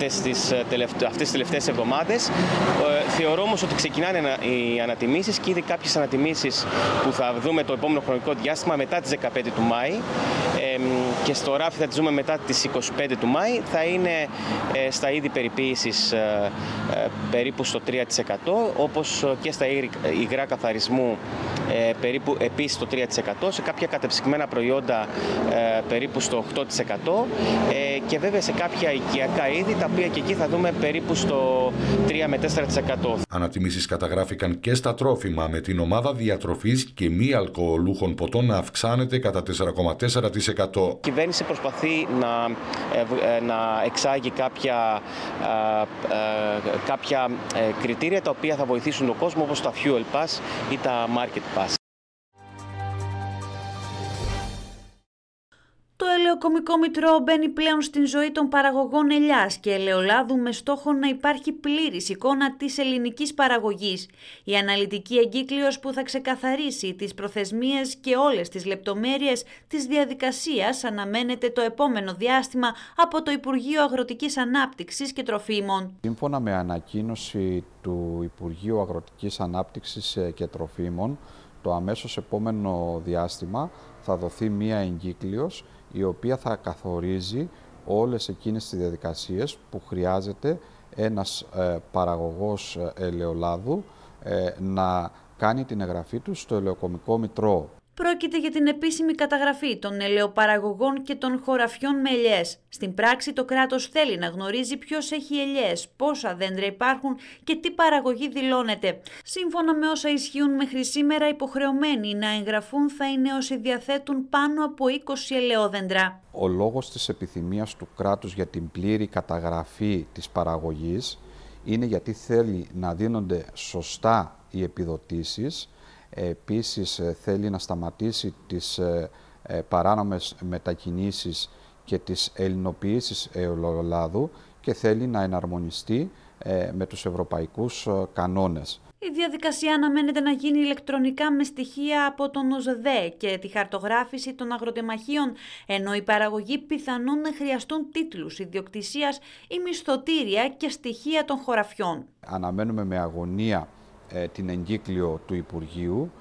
αυτές τις τελευταίες εβδομάδες. Θεωρώ όμως ότι ξεκινάνε οι ανατιμήσεις και ήδη κάποιες ανατιμήσεις που θα δούμε το επόμενο χρονικό διάστημα μετά τις 15 του Μάη και στο ράφι θα τις δούμε μετά τις 25 του Μάη, θα είναι στα είδη περιποίησης περίπου στο 3%, όπως και στα υγρά καθαρισμού περίπου επίσης στο 3%, σε κάποια κατεψυγμένα προϊόντα περίπου στο 8% και βέβαια σε κάποια οικιακά είδη, τα οποία και εκεί θα δούμε περίπου στο 3 με 4%. Ανατιμήσεις καταγράφηκαν και στα τρόφιμα, με την ομάδα διατροφής και μη αλκοολούχων ποτών να αυξάνεται κατά 4,4%. Η κυβέρνηση προσπαθεί να εξάγει κάποια κριτήρια τα οποία θα βοηθήσουν τον κόσμο, όπως τα Fuel Pass ή τα Market Pass. Το ελαιοκομικό μητρό μπαίνει πλέον στην ζωή των παραγωγών ελιάς και ελαιολάδου με στόχο να υπάρχει πλήρης εικόνα της ελληνικής παραγωγής. Η αναλυτική εγκύκλειος που θα ξεκαθαρίσει τις προθεσμίες και όλες τις λεπτομέρειες της διαδικασίας αναμένεται το επόμενο διάστημα από το Υπουργείο Αγροτικής Ανάπτυξης και Τροφίμων. Σύμφωνα με ανακοίνωση του Υπουργείου Αγροτικής Ανάπτυξης και Τροφίμων, το αμέσως επόμενο διάστημα θα δοθεί μία εγκύκλειος η οποία θα καθορίζει όλες εκείνες τις διαδικασίες που χρειάζεται ένας παραγωγός ελαιολάδου να κάνει την εγγραφή του στο ελαιοκομικό μητρό. Πρόκειται για την επίσημη καταγραφή των ελαιοπαραγωγών και των χωραφιών με ελιές. Στην πράξη το κράτος θέλει να γνωρίζει ποιος έχει ελιές, πόσα δέντρα υπάρχουν και τι παραγωγή δηλώνεται. Σύμφωνα με όσα ισχύουν μέχρι σήμερα, υποχρεωμένοι να εγγραφούν θα είναι όσοι διαθέτουν πάνω από 20 ελαιόδεντρα. Ο λόγος της επιθυμίας του κράτους για την πλήρη καταγραφή της παραγωγής είναι γιατί θέλει να δίνονται σωστά οι επιδοτήσεις. Επίσης θέλει να σταματήσει τις παράνομες μετακινήσεις και τις ελληνοποιήσεις ελαιολάδου και θέλει να εναρμονιστεί με τους ευρωπαϊκούς κανόνες. Η διαδικασία αναμένεται να γίνει ηλεκτρονικά με στοιχεία από τον ΟΣΔΕ και τη χαρτογράφηση των αγροτεμαχίων, ενώ οι παραγωγοί πιθανόν να χρειαστούν τίτλους ιδιοκτησίας ή μισθωτήρια και στοιχεία των χωραφιών. Αναμένουμε με αγωνία την εγκύκλιο του Υπουργείου,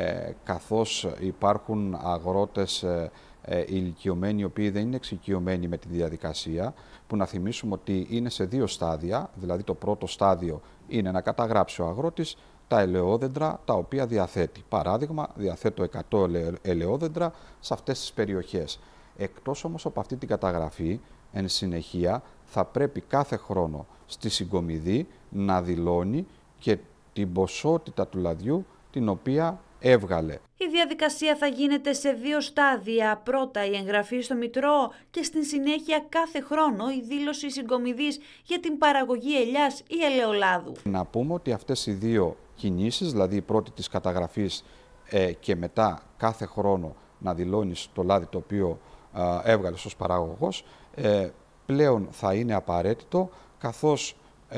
καθώς υπάρχουν αγρότες ηλικιωμένοι οι οποίοι δεν είναι εξοικειωμένοι με τη διαδικασία, που να θυμίσουμε ότι είναι σε δύο στάδια. Δηλαδή το πρώτο στάδιο είναι να καταγράψει ο αγρότης τα ελαιόδεντρα τα οποία διαθέτει. Παράδειγμα, διαθέτω 100 ελαιόδεντρα σε αυτές τις περιοχές. Εκτός όμως από αυτή την καταγραφή, εν συνεχεία θα πρέπει κάθε χρόνο στη συγκομιδή να δηλώνει και την ποσότητα του λαδιού την οποία έβγαλε. Η διαδικασία θα γίνεται σε δύο στάδια. Πρώτα η εγγραφή στο Μητρό και στην συνέχεια κάθε χρόνο η δήλωση συγκομιδής για την παραγωγή ελιάς ή ελαιολάδου. Να πούμε ότι αυτές οι δύο κινήσεις, δηλαδή η πρώτη της καταγραφής και μετά κάθε χρόνο να δηλώνεις το λάδι το οποίο έβγαλες ως παραγωγός, πλέον θα είναι απαραίτητο, καθώς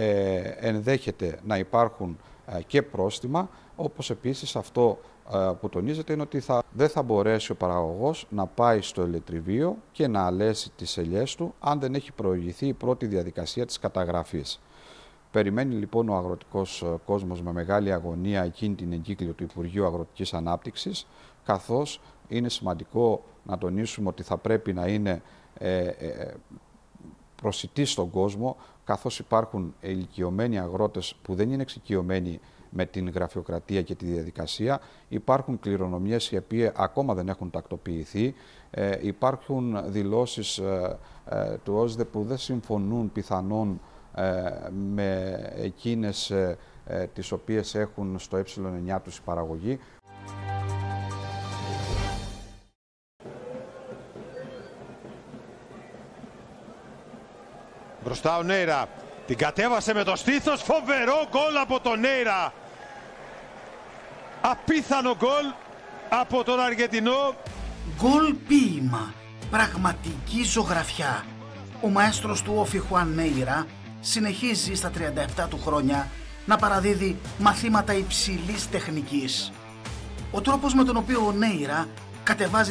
ενδέχεται να υπάρχουν και πρόστιμα, όπως επίσης αυτό που τονίζεται είναι ότι δεν θα μπορέσει ο παραγωγός να πάει στο ελαιτριβείο και να αλέσει τις ελιές του αν δεν έχει προηγηθεί η πρώτη διαδικασία της καταγραφής. Περιμένει λοιπόν ο αγροτικός κόσμος με μεγάλη αγωνία εκείνη την εγκύκλιο του Υπουργείου Αγροτικής Ανάπτυξης, καθώς είναι σημαντικό να τονίσουμε ότι θα πρέπει να είναι προσιτή στον κόσμο, καθώς υπάρχουν ηλικιωμένοι αγρότες που δεν είναι εξοικειωμένοι με την γραφειοκρατία και τη διαδικασία. Υπάρχουν κληρονομιές οι οποίες ακόμα δεν έχουν τακτοποιηθεί. Υπάρχουν δηλώσεις του ΟΣΔΕ που δεν συμφωνούν πιθανόν με εκείνες τις οποίες έχουν στο ε9 τους η παραγωγή. Μπροστά ο Νέιρα, την κατέβασε με το στήθος, φοβερό γκολ από τον Νέιρα. Απίθανο γκολ από τον Αργεντινό. Γκολ ποίημα, πραγματική ζωγραφιά. Ο μαέστρος του Όφι Χουάν Νέιρα συνεχίζει στα 37 του χρόνια να παραδίδει μαθήματα υψηλής τεχνικής. Ο τρόπος με τον οποίο ο Νέιρα κατεβάζει